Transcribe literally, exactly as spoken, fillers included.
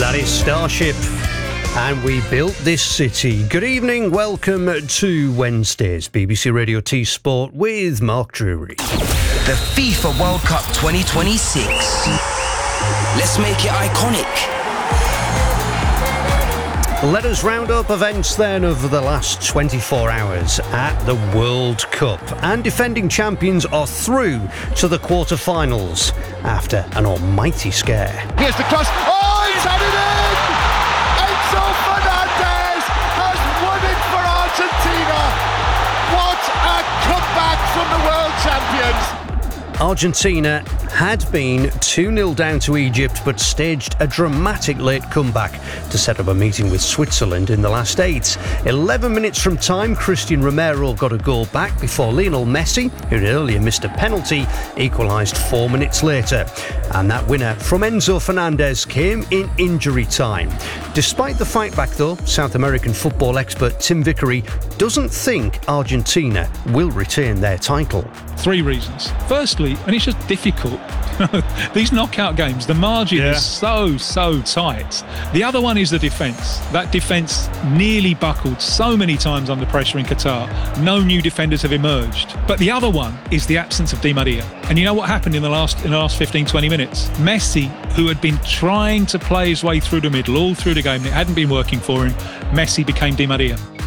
That is Starship, and we built this city. Good evening, welcome to Wednesday's B B C Radio T Sport with Mark Drury. The FIFA World Cup twenty twenty-six. Let's make it iconic. Let us round up events then of the last twenty-four hours at the World Cup. And defending champions are through to the quarter-finals after an almighty scare. Here's the cross. Oh, he's had it in! Enzo Fernandez has won it for Argentina. What a comeback from the world champions. Argentina had been two nil down to Egypt but staged a dramatic late comeback to set up a meeting with Switzerland in the last eight. eleven minutes from time, Christian Romero got a goal back before Lionel Messi, who had earlier missed a penalty, equalised four minutes later. And that winner from Enzo Fernandez came in injury time. Despite the fight back though, South American football expert Tim Vickery doesn't think Argentina will retain their title. Three reasons. Firstly, and it's just difficult, these knockout games, the margin yeah. is so, so tight. The other one is the defence. That defence nearly buckled so many times under pressure in Qatar. No new defenders have emerged. But the other one is the absence of Di Maria. And you know what happened in the last in the last fifteen, twenty minutes? Messi, who had been trying to play his way through the middle all through the game, and it hadn't been working for him, Messi became Di Maria.